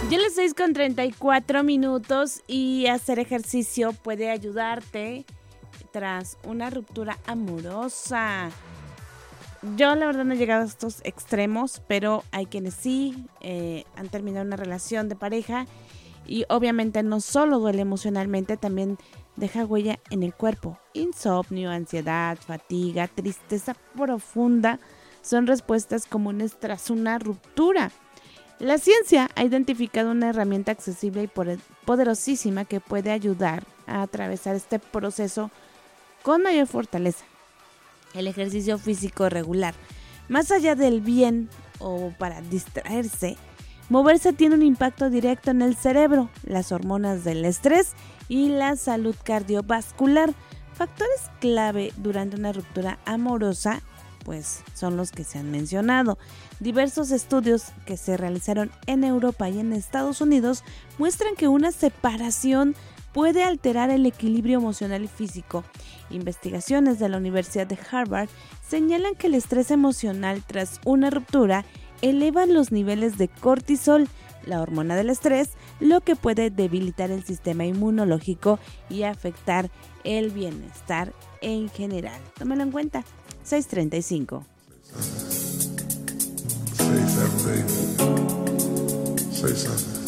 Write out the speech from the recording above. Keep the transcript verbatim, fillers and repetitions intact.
Ya las seis con treinta y cuatro minutos y hacer ejercicio puede ayudarte tras una ruptura amorosa. Yo la verdad no he llegado a estos extremos, pero hay quienes sí eh, han terminado una relación de pareja y obviamente no solo duele emocionalmente, también deja huella en el cuerpo. Insomnio, ansiedad, fatiga, tristeza profunda son respuestas comunes tras una ruptura. La ciencia ha identificado una herramienta accesible y poderosísima que puede ayudar a atravesar este proceso con mayor fortaleza: el ejercicio físico regular. Más allá del bien o para distraerse, moverse tiene un impacto directo en el cerebro, las hormonas del estrés y la salud cardiovascular. Factores clave durante una ruptura amorosa pues son los que se han mencionado. Diversos estudios que se realizaron en Europa y en Estados Unidos muestran que una separación puede alterar el equilibrio emocional y físico. Investigaciones de la Universidad de Harvard señalan que el estrés emocional tras una ruptura eleva los niveles de cortisol, la hormona del estrés, lo que puede debilitar el sistema inmunológico y afectar el bienestar en general. Tómalo en cuenta. seis treinta y cinco. Say something. Say something.